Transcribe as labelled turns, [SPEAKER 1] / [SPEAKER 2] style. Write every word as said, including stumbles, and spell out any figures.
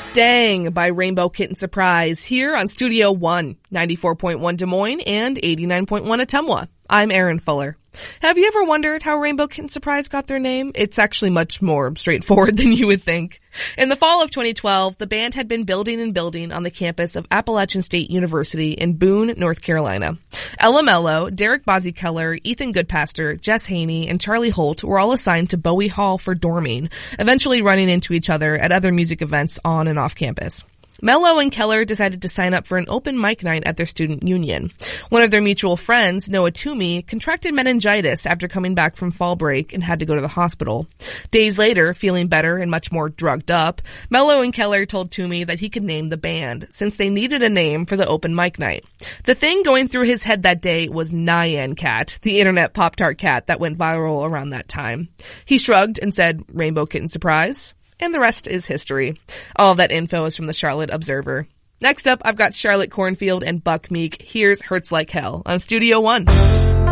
[SPEAKER 1] Dang by Rainbow Kitten Surprise here on Studio One, ninety-four point one Des Moines and eighty-nine point one Ottumwa. I'm Erin Fuller. Have you ever wondered how Rainbow Kitten Surprise got their name? It's actually much more straightforward than you would think. In the fall of twenty twelve, the band had been building and building on the campus of Appalachian State University in Boone, North Carolina. Ella Mello, Derek Bozzie Keller, Ethan Goodpaster, Jess Haney, and Charlie Holt were all assigned to Bowie Hall for dorming, eventually running into each other at other music events on and off campus. Mello and Keller decided to sign up for an open mic night at their student union. One of their mutual friends, Noah Toomey, contracted meningitis after coming back from fall break and had to go to the hospital. Days later, feeling better and much more drugged up, Mello and Keller told Toomey that he could name the band, since they needed a name for the open mic night. The thing going through his head that day was Nyan Cat, the internet Pop-Tart cat that went viral around that time. He shrugged and said, Rainbow Kitten Surprise. And the rest is history. All of that info is from the Charlotte Observer. Next up, I've got Charlotte Cornfield and Buck Meek. Here's Hurts Like Hell on Studio One.